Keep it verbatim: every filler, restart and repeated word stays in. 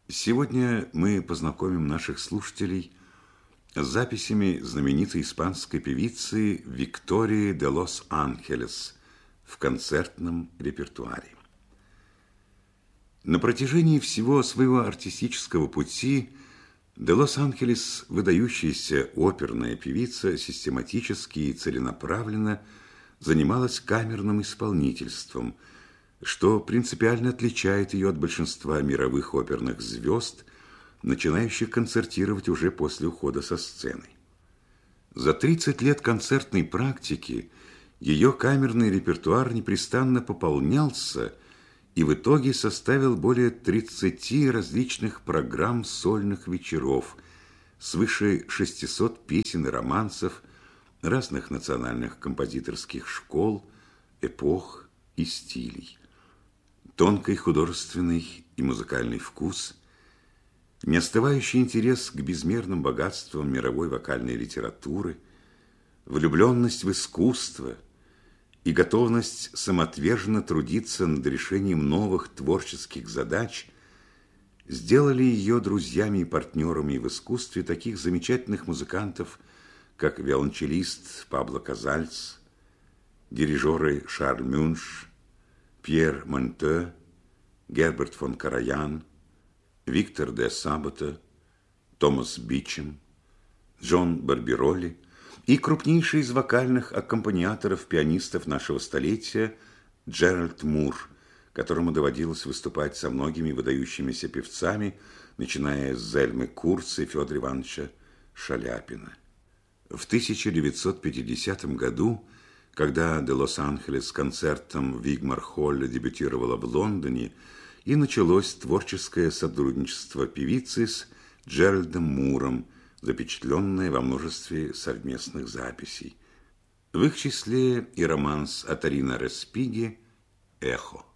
Сегодня мы познакомим наших слушателей с записями знаменитой испанской певицы Виктории де Лос-Анхелес в концертном репертуаре. На протяжении всего своего артистического пути де Лос-Анхелес, выдающаяся оперная певица, систематически и целенаправленно занималась камерным исполнительством, что принципиально отличает ее от большинства мировых оперных звезд, начинающих концертировать уже после ухода со сцены. За тридцать лет концертной практики ее камерный репертуар непрестанно пополнялся и в итоге составил более тридцати различных программ сольных вечеров, свыше шестисот песен и романсов разных национальных композиторских школ, эпох и стилей. Тонкий художественный и музыкальный вкус, неостывающий интерес к безмерным богатствам мировой вокальной литературы, влюбленность в искусство и готовность самоотверженно трудиться над решением новых творческих задач сделали ее друзьями и партнерами в искусстве таких замечательных музыкантов, как виолончелист Пабло Казальс, дирижеры Шарль Мюнш, Пьер Монте, Герберт фон Караян, Виктор де Сабота, Томас Бичем, Джон Барбироли и крупнейший из вокальных аккомпаниаторов-пианистов нашего столетия Джеральд Мур, которому доводилось выступать со многими выдающимися певцами, начиная с Зельмы Курца и Федора Ивановича Шаляпина. В тысяча девятьсот пятидесятом году, когда де Лос-Анхелес с концертом в Вигмар-Холле дебютировала в Лондоне, и началось творческое сотрудничество певицы с Джеральдом Муром, запечатленное во множестве совместных записей. В их числе и романс Атарино Респиги «Эхо».